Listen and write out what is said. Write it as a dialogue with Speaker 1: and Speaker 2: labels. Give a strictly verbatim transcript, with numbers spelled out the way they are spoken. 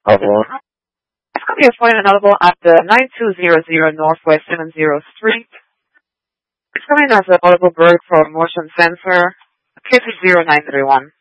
Speaker 1: Hello.
Speaker 2: This could be a phone available at the nine two zero zero Northwest seven zero Street. It's coming as a audible bird for motion sensor, K zero nine three one.